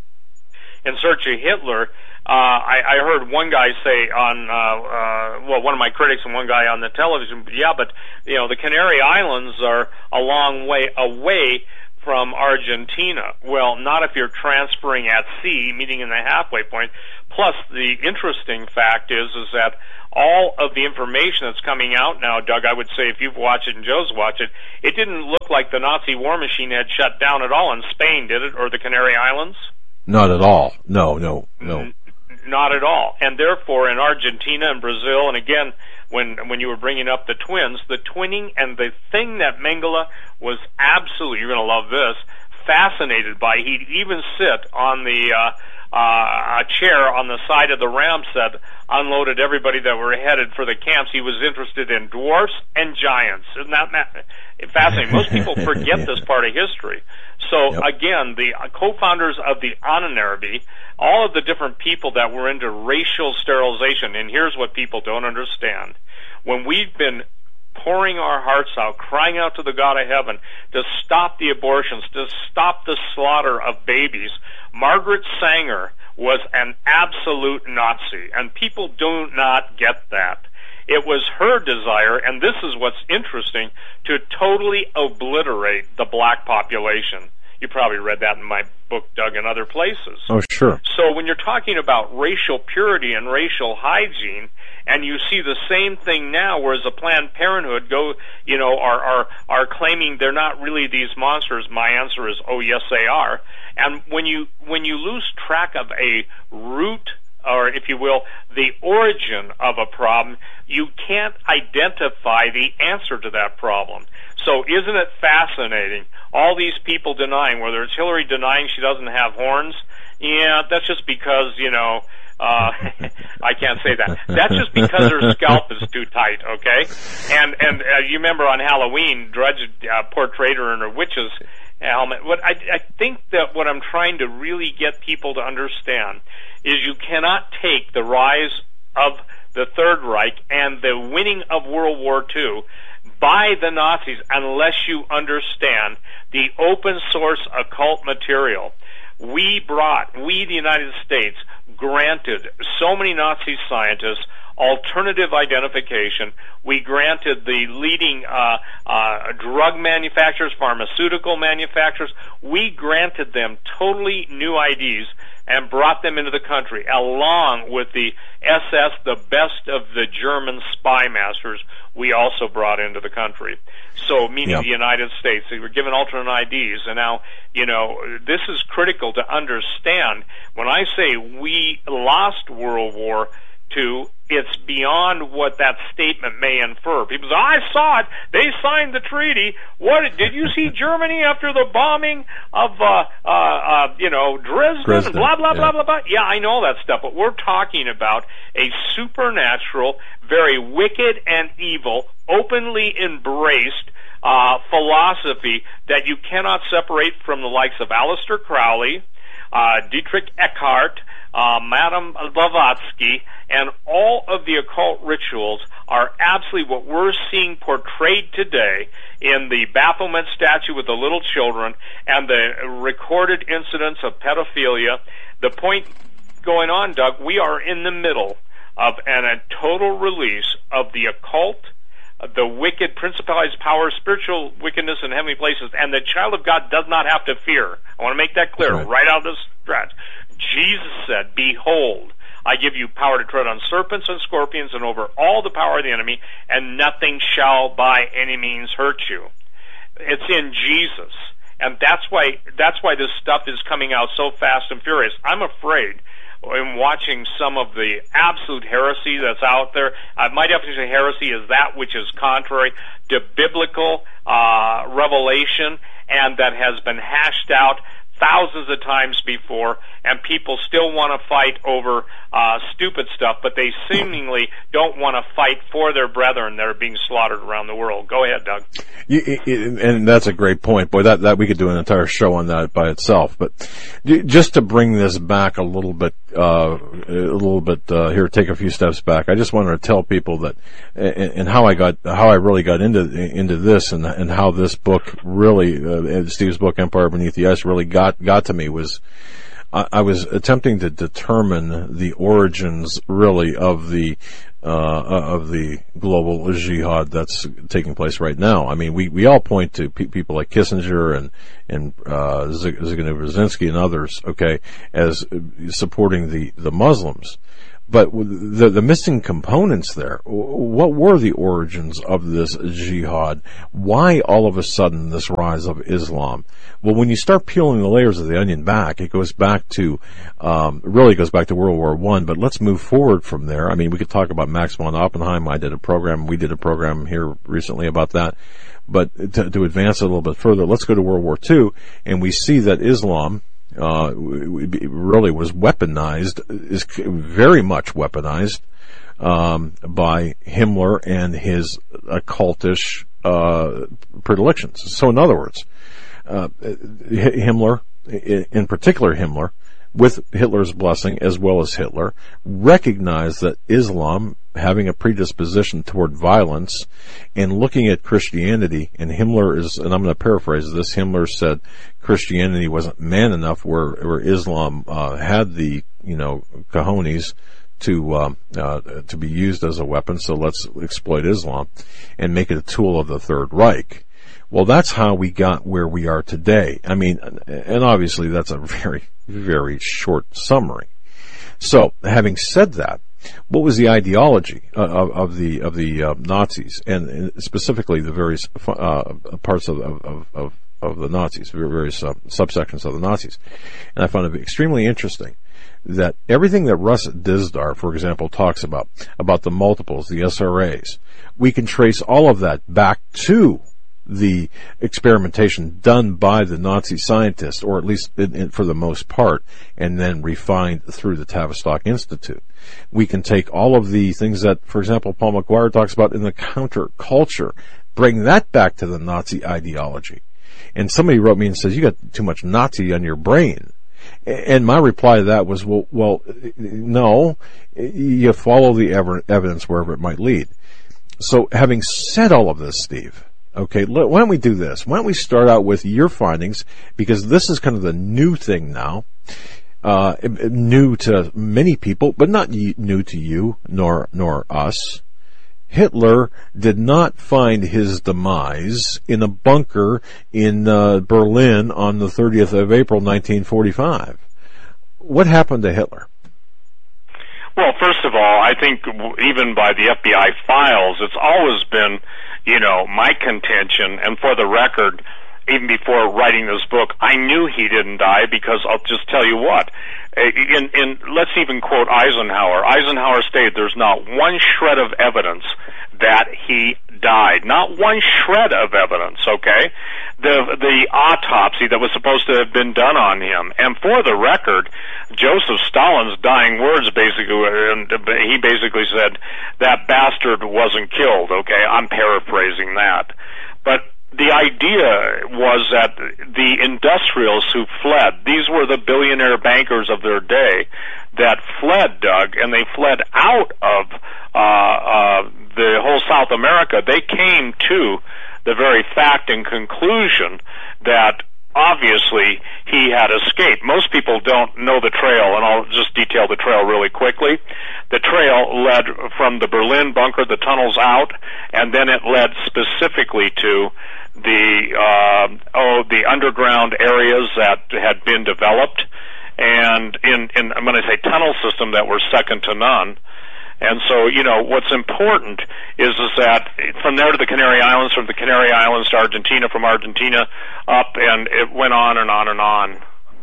In Search of Hitler. Uh, I, I heard one guy say on, uh, uh, well, one of my critics and one guy on the television, yeah, but, you know, the Canary Islands are a long way away from Argentina. Well, not if you're transferring at sea, meeting in the halfway point. Plus, the interesting fact is, is that all of the information that's coming out now, Doug, I would say if you've watched it and Joe's watched it, it didn't look like the Nazi war machine had shut down at all in Spain, did it, or the Canary Islands? Not at all. No, no, no. N- not at all. And therefore, in Argentina and Brazil, and again, when when you were bringing up the twins, the twinning, and the thing that Mengele was absolutely, you're going to love this, fascinated by, he'd even sit on the uh, uh, a chair on the side of the ram set, unloaded everybody that were headed for the camps. He was interested in dwarfs and giants. Isn't that fascinating? Most people forget this part of history. So, yep. Again, the co-founders of the Ahnenerbe, all of the different people that were into racial sterilization, and here's what people don't understand. When we've been pouring our hearts out, crying out to the God of heaven to stop the abortions, to stop the slaughter of babies, Margaret Sanger was an absolute Nazi, and people do not get that. It was her desire, and this is what's interesting, to totally obliterate the black population. You probably read that in my book, Doug, and other places. Oh, sure. So when you're talking about racial purity and racial hygiene, and you see the same thing now, whereas the Planned Parenthood go, you know, are are are claiming they're not really these monsters. My answer is, oh yes, they are. And when you when you lose track of a root, or if you will, the origin of a problem, you can't identify the answer to that problem. So isn't it fascinating? All these people denying, whether it's Hillary denying she doesn't have horns, yeah, that's just because, you know, uh, I can't say that. That's just because her scalp is too tight, okay? And and uh, you remember on Halloween, Drudge uh, portrayed her in her witch's helmet. What I, I think that what I'm trying to really get people to understand is you cannot take the rise of the Third Reich and the winning of World War Two by the Nazis unless you understand the open source occult material. We brought, we the United States, granted so many Nazi scientists alternative identification. We granted the leading uh, uh, drug manufacturers, pharmaceutical manufacturers, we granted them totally new I Ds and brought them into the country, along with the S S, the best of the German spy masters, we also brought into the country. So, meaning yep. the United States, they were given alternate I Ds, and now, you know, this is critical to understand. When I say we lost World War Two, it's beyond what that statement may infer. People say, I saw it. They signed the treaty. What did you see Germany after the bombing of, uh, uh, uh, you know, Dresden, Dresden and blah, blah, yeah. blah, blah, blah? Yeah, I know that stuff, but we're talking about a supernatural, very wicked and evil, openly embraced uh, philosophy that you cannot separate from the likes of Aleister Crowley, uh, Dietrich Eckhart, Uh, Madame Blavatsky, and all of the occult rituals are absolutely what we're seeing portrayed today in the Baphomet statue with the little children and the recorded incidents of pedophilia. The point going on, Doug, we are in the middle of an, a total release of the occult, the wicked principalities, powers, spiritual wickedness in heavenly places, and the child of God does not have to fear. I want to make that clear right, right out of the stretch. Jesus said, behold, I give you power to tread on serpents and scorpions and over all the power of the enemy, and nothing shall by any means hurt you. It's in Jesus. And that's why that's why this stuff is coming out so fast and furious. I'm afraid in watching some of the absolute heresy that's out there. Uh, my definition of heresy is that which is contrary to biblical uh, revelation and that has been hashed out thousands of times before, and people still want to fight over uh, stupid stuff, but they seemingly don't want to fight for their brethren that are being slaughtered around the world. Go ahead, Doug. You, and that's a great point. Boy, that, that we could do an entire show on that by itself. But just to bring this back a little bit, uh, a little bit uh, here, take a few steps back. I just wanted to tell people that, and how I got, how I really got into into this, and and how this book really, uh, Steve's book, Empire Beneath the Ice, really got got to me was. I was attempting to determine the origins, really, of the uh, of the global jihad that's taking place right now. I mean, we, we all point to pe- people like Kissinger and and uh, Zbigniew Brzezinski and others, okay, as supporting the the Muslims. But the, the missing components there, what were the origins of this jihad? Why all of a sudden this rise of Islam? Well, when you start peeling the layers of the onion back, it goes back to, um, really goes back to World War One, but let's move forward from there. I mean, we could talk about Max von Oppenheim. I did a program, we did a program here recently about that. But to, to advance it a little bit further, let's go to World War Two, and we see that Islam, Uh, really was weaponized, is very much weaponized, um, by Himmler and his occultish, uh, predilections. So in other words, uh, Himmler, in particular Himmler, with Hitler's blessing as well as Hitler, recognized that Islam, having a predisposition toward violence, and looking at Christianity, and Himmler is, and I'm going to paraphrase this, Himmler said Christianity wasn't man enough, where, where Islam uh, had the, you know, cojones to um, uh, to be used as a weapon, so let's exploit Islam and make it a tool of the Third Reich. Well, that's how we got where we are today. I mean, and obviously that's a very, very short summary. So, having said that, what was the ideology of, of the of the uh, Nazis, and specifically the various uh, parts of, of of of the Nazis, various uh, subsections of the Nazis? And I found it extremely interesting that everything that Russ Dizdar, for example, talks about about the multiples, the S R As, we can trace all of that back to the experimentation done by the Nazi scientists, or at least in, in, for the most part, and then refined through the Tavistock Institute. We can take all of the things that, for example, Paul McGuire talks about in the counterculture, bring that back to the Nazi ideology. And somebody wrote me and says, you got too much Nazi on your brain. And my reply to that was, well, well, no, you follow the ever, evidence wherever it might lead. So having said all of this, Steve, okay, why don't we do this? Why don't we start out with your findings, because this is kind of the new thing now, uh, new to many people, but not new to you, nor, nor us. Hitler did not find his demise in a bunker in uh, Berlin on the thirtieth of April, nineteen forty-five. What happened to Hitler? Well, first of all, I think even by the F B I files, it's always been, you know, my contention, and for the record, even before writing this book, I knew he didn't die, because I'll just tell you what. In, in, let's even quote Eisenhower. Eisenhower stated there's not one shred of evidence that he died. Not one shred of evidence, okay? The, the autopsy that was supposed to have been done on him. And for the record, Joseph Stalin's dying words basically, and he basically said, that bastard wasn't killed, okay? I'm paraphrasing that. But the idea was that the industrials who fled, these were the billionaire bankers of their day that fled, Doug, and they fled out of uh, uh, the whole South America. They came to the very fact and conclusion that obviously he had escaped. Most people don't know the trail, and I'll just detail the trail really quickly. The trail led from the Berlin bunker, the tunnels out, and then it led specifically to the uh, oh the underground areas that had been developed, and in, in I'm going to say tunnel system that were second to none. And so, you know, what's important is is that from there to the Canary Islands, from the Canary Islands to Argentina, from Argentina up, and it went on and on and on.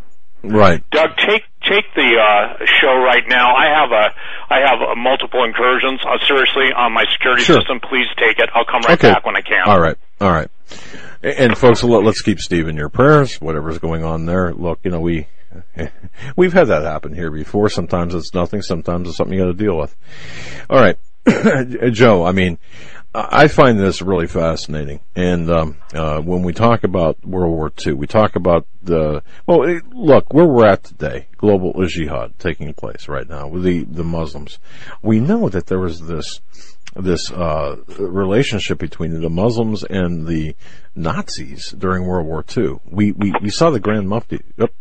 Right. Doug, take take the uh, show right now. I have a I have a multiple incursions. Uh, seriously, on my security sure. system. Please take it. I'll come right okay. back when I can. All right. All right. And folks, let's keep Steve in your prayers. Whatever's going on there. Look, you know, we we've had that happen here before. Sometimes it's nothing. Sometimes it's something you got to deal with. All right, Joe. I mean, I find this really fascinating. And um, uh, when we talk about World War Two, we talk about the well. Look, where we're at today, global jihad taking place right now with the the Muslims. We know that there was this this uh, relationship between the Muslims and the Nazis during World War Two. We we we saw the Grand Mufti. Yep.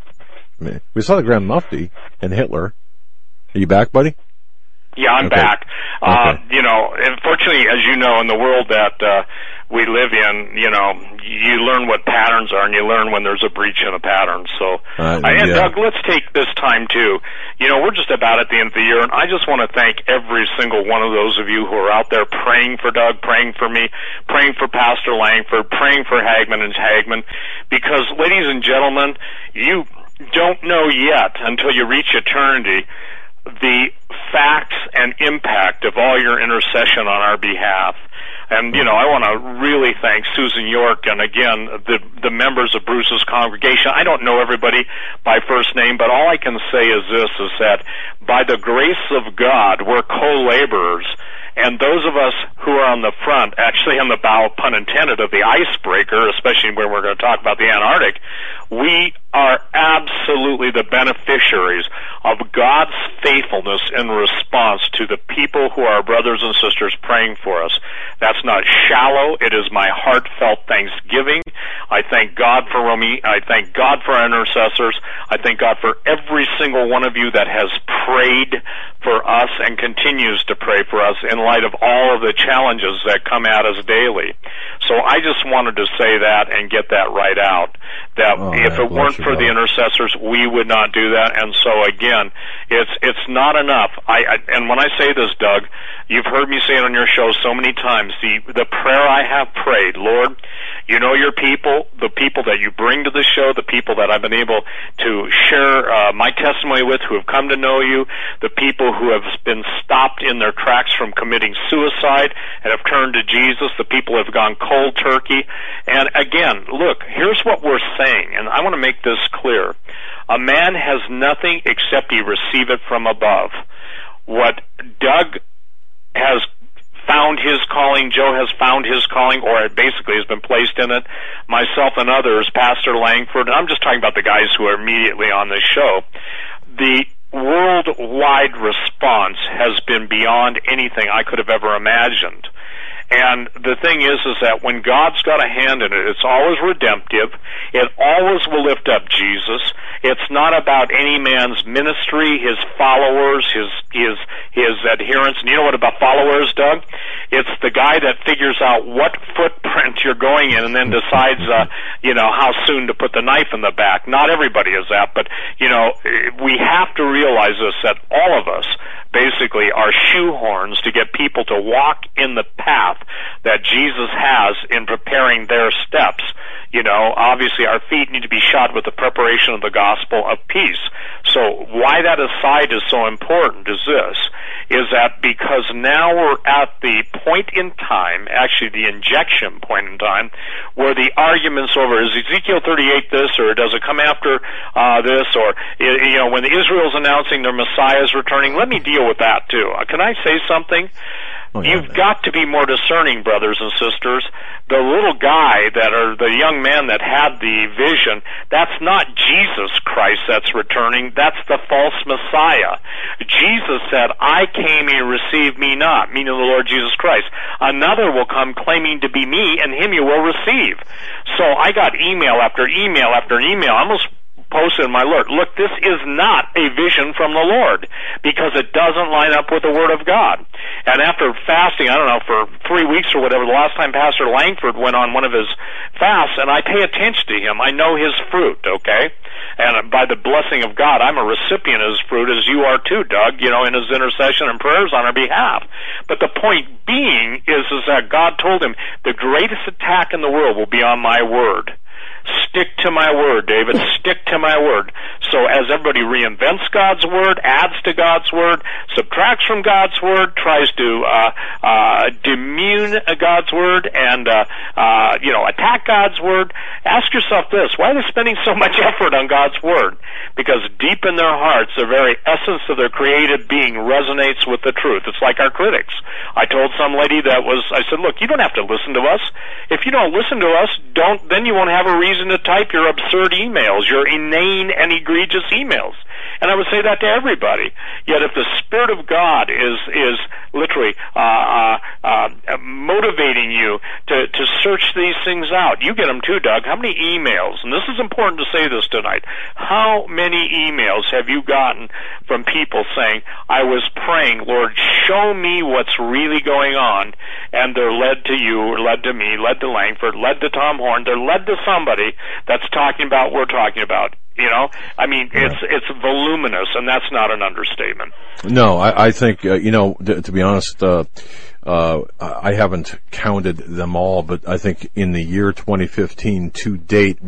We saw the Grand Mufti and Hitler. Are you back, buddy? Yeah, I'm okay. back. Okay. Uh, you know, unfortunately, as you know, in the world that uh, we live in, you know, you learn what patterns are, and you learn when there's a breach in a pattern. So, uh, and yeah. Doug, let's take this time too. You know, we're just about at the end of the year, and I just want to thank every single one of those of you who are out there praying for Doug, praying for me, praying for Pastor Langford, praying for Hagman and Hagman, because, ladies and gentlemen, you don't know yet until you reach eternity the facts and impact of all your intercession on our behalf. And, you know, I want to really thank Susan York and, again, the the members of Bruce's congregation. I don't know everybody by first name, but all I can say is this, is that by the grace of God, we're co-laborers. And those of us who are on the front, actually on the bow, pun intended, of the icebreaker, especially when we're going to talk about the Antarctic, we are absolutely the beneficiaries of God's faithfulness in response to the people who are brothers and sisters praying for us. That's not shallow. It is my heartfelt thanksgiving. I thank God for Romy. I thank God for our intercessors. I thank God for every single one of you that has prayed for us and continues to pray for us in light of all of the challenges that come at us daily. So I just wanted to say that and get that right out, that oh, if it weren't for the intercessors, we would not do that. And so again, it's it's not enough. I, I and when I say this, Doug, you've heard me say it on your show so many times, the the prayer I have prayed, Lord, you know your people, the people that you bring to the show, the people that I've been able to share uh, my testimony with, who have come to know you, the people who have been stopped in their tracks from committing suicide and have turned to Jesus, the people who have gone cold turkey. And again, look, here's what we're saying, and I want to make this clear. A man has nothing except he receive it from above. What Doug has found his calling, Joe has found his calling, or it basically has been placed in it, myself and others, Pastor Langford, and I'm just talking about the guys who are immediately on this show, the worldwide response has been beyond anything I could have ever imagined. And the thing is, is that when God's got a hand in it, it's always redemptive. It always will lift up Jesus. It's not about any man's ministry, his followers, his his his adherents. And you know what about followers, Doug? It's the guy that figures out what footprint you're going in and then decides, uh, you know, how soon to put the knife in the back. Not everybody is that, but, you know, we have to realize this, that all of us basically are shoehorns to get people to walk in the path that Jesus has in preparing their steps. You know, obviously our feet need to be shod with the preparation of the gospel of peace. So why that aside is so important is this, is that because now we're at the point in time, actually the injection point in time, where the argument's over, is Ezekiel thirty-eight this, or does it come after uh, this, or, you know, when Israel's announcing their Messiah's returning, let me deal with that too. Uh, can I say something? Oh, yeah, You've man. got to be more discerning, brothers and sisters. The little guy that, or the young man that had the vision, that's not Jesus Christ that's returning. That's the false Messiah. Jesus said, I came and received me not, meaning the Lord Jesus Christ. Another will come claiming to be me, and him you will receive. So I got email after email after email. I almost posted in my alert, look, this is not a vision from the Lord, because it doesn't line up with the Word of God. And after fasting, I don't know, for three weeks or whatever, the last time Pastor Langford went on one of his fasts, and I pay attention to him. I know his fruit, okay? And by the blessing of God, I'm a recipient of his fruit, as you are too, Doug, you know, in his intercession and prayers on our behalf. But the point being is, is that God told him, the greatest attack in the world will be on my word. Stick to my word, David. Stick to my word. So as everybody reinvents God's word, adds to God's word, subtracts from God's word, tries to uh, uh, demean God's word, and uh, uh, you know, attack God's word, ask yourself this: why are they spending so much effort on God's word? Because deep in their hearts, the very essence of their created being resonates with the truth. It's like our critics. I told some lady that was, I said, look, you don't have to listen to us. If you don't listen to us, don't, then you won't have a reason to type your absurd emails, your inane and egregious emails. And I would say that to everybody. Yet if the Spirit of God is is literally uh, uh, uh, motivating you to, to search these things out, you get them too, Doug. How many emails, and this is important to say this tonight, how many emails have you gotten from people saying, I was praying, Lord, show me what's really going on, and they're led to you, or led to me, led to Langford, led to Tom Horn, they're led to somebody that's talking about what we're talking about. You know, I mean, it's it's voluminous, and that's not an understatement. No, I, I think, uh, you know, th- to be honest, uh, uh, I haven't counted them all, but I think in the year twenty fifteen to date,